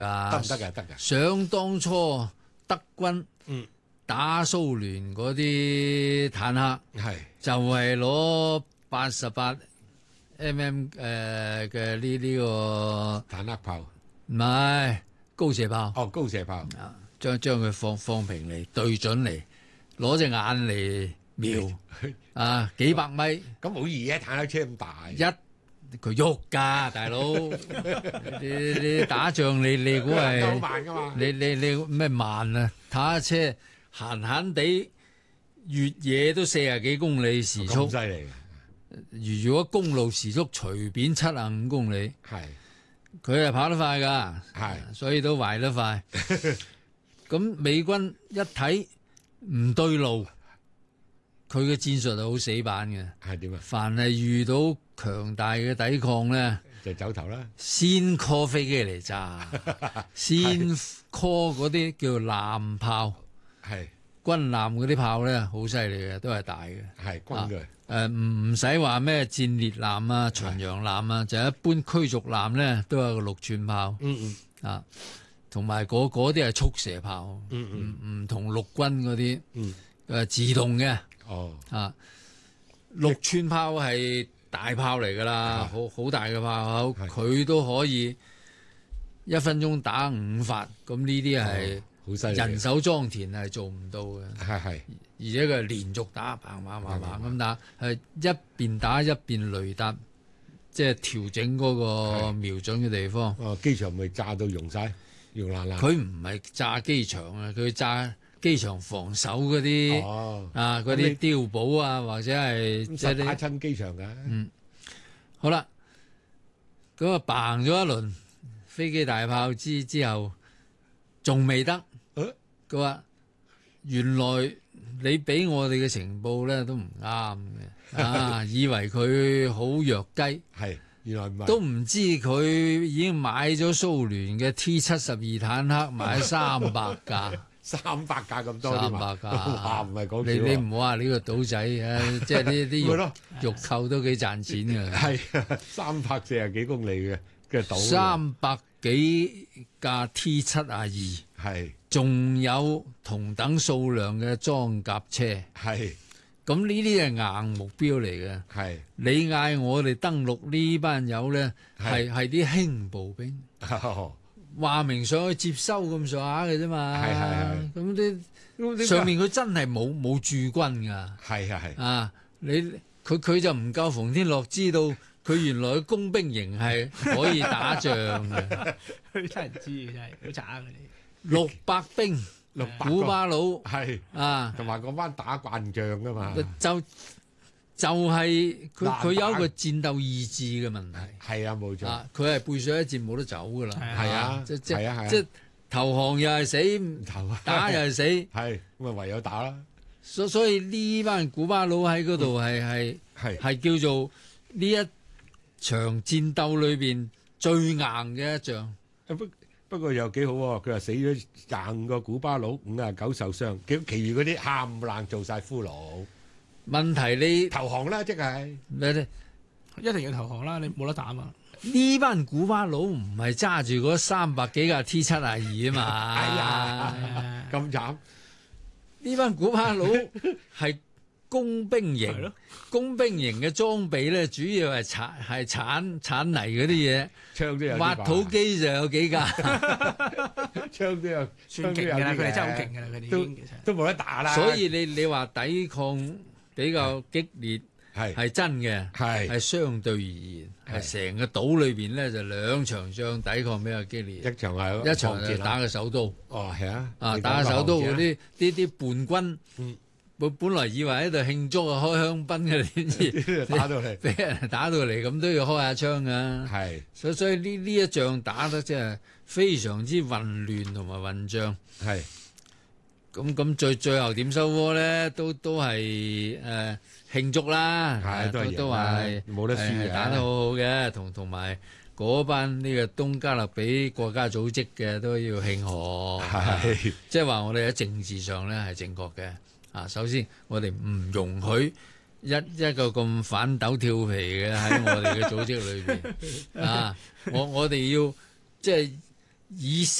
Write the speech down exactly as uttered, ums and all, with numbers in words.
啊， 得唔得㗎？得㗎。 想當初德軍嗯打蘇聯嗰啲坦克， 係就係攞八十八 mm 誒嘅呢呢個坦克炮， 唔係高射炮， 哦高射炮， 啊將將佢放放平嚟對準嚟，攞隻眼嚟瞄啊幾百米咁好易啊！坦克車咁大， 一佢喐㗎，大佬你你打仗你你估都好係慢㗎嘛。 你你你咩慢啊？坦克車閒閒地越野都四十幾公里時速咁，犀利嘅， 如如果公路時速隨便七啊五公里， 係佢係跑得快㗎， 係所以都壞得快。咁美軍一睇唔對路，佢嘅戰術係好死板嘅。 係點啊？ 凡係遇到強大嘅抵抗咧， 就走頭啦。 先 call 飛機嚟炸，先 call 嗰啲叫艦炮， 係軍艦嗰啲炮咧好犀利嘅，都係大嘅。 係軍嘅， 誒唔唔使話咩戰列艦啊、巡洋艦啊，就一般驅逐艦咧都有個六寸炮嗯嗯啊，同埋嗰嗰啲係速射炮， 嗯嗯唔唔同陸軍嗰啲嗯， 誒自動嘅哦啊，六寸炮係大炮嚟㗎啦， 啊好好大嘅炮口， 係佢都可以一分鐘打五發，咁呢啲係好犀利嘅， 人手裝填係做唔到嘅。 係係而且佢係連續打，砰砰砰砰咁打，係一邊打一邊雷達，即係調整嗰個瞄準嘅地方。 哦機場咪炸到溶晒，溶爛爛。 佢唔係炸機場啊，佢炸機場防守嗰啲哦， 啊，嗰咁你啲碉堡啊，或者係即係啲實打親機場㗎。 嗯好啦。咁啊嘭咗一輪飛機大炮之之後，仲未得。 誒佢話原來你俾我哋嘅情報咧都唔啱嘅，啊，以為佢好弱雞， 係原來唔係， 都唔知佢已經買咗蘇聯嘅 T 七十二坦克，買三百架， 三百架咁多添三啊百哇架， 唔係講你你笑啊唔好話呢個賭仔啊，即係呢咪啲咯肉肉扣都幾賺錢嘅， 係三百四十幾公里嘅嘅島， 三百幾架 T 七啊二， 係仲有同等數量嘅裝甲車。 係咁呢啲係硬目標嚟嘅。 係你嗌我哋登陸呢班友咧， 係係係啲輕步兵，話明上去接收咁上下嘅啫嘛。 係係係咁啲上面佢真係冇冇駐軍㗎。 係啊係啊，你佢佢就唔夠馮天樂知道佢原來嘅工兵營係可以打仗嘅。 佢真係唔知嘅，真係好渣佢哋。 六百兵， 六百古巴佬係啊， 同埋嗰班打慣仗㗎嘛， 就就係佢難佢有一打個戰鬥意志嘅問題。 係啊冇錯， 啊！佢係背水一戰冇得走噶啦， 係啊即即係啊係啊即投降又係死， 頭啊打又係死， 係咁啊唯有打啦， 所所以呢班古巴佬喺嗰度係係係係叫做呢一場戰鬥裏邊最硬嘅一仗。 不不過又幾好喎，佢話死咗廿五個古巴佬，五啊九受傷，其其餘嗰啲冚唪唥做晒俘虜， 問題你投降啦，即係你你一定要投降啦，你冇得打嘛。 呢班古巴佬唔係揸住嗰三百幾架 T 七啊二啊嘛， 哎呀誒咁慘， 呢班古巴佬係工兵營係咯， 工兵營嘅裝備咧，主要係鏟係鏟鏟泥嗰啲嘢， 槍都有啲挖土機就有幾架， 槍都有，槍都有算勁㗎啦， 啲佢哋真係好嘅勁㗎啦，佢哋已都經其實。 都冇得打啦， 所以你你話抵抗比較激烈係係真嘅， 係係相對而言係係成個島裏邊咧就兩場仗抵抗比較激烈， 一場係一場防戰啦就打個首都哦係啊， 啊， 你講打個首都個防戰啊嗰啲啲啲叛軍嗯， 本本來以為喺度慶祝啊開香檳嘅，點知打到嚟俾人打到嚟咁都要開下槍噶。 係所以所以呢呢一仗打得真係非常之混亂同埋混帳。 係咁咁最最後點收窩咧？都都係誒慶祝啦， 係都係贏啦都係冇得輸嘅係打得好好嘅，同同埋嗰班呢個東加勒比國家組織嘅都要慶賀， 係即係話我哋喺政治上咧係正確嘅。啊，首先我哋唔容許一一個咁反斗跳皮嘅喺我哋嘅組織裏邊啊！我我哋要即係以色